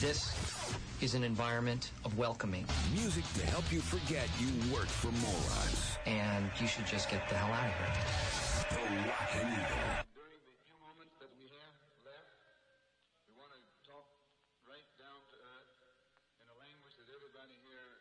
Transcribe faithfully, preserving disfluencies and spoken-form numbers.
This is an environment of welcoming. Music to help you forget you work for morons. And you should just get the hell out of here. The Rockin' Eagle. During the few moments that we have left, we want to talk right down to earth in a language that everybody here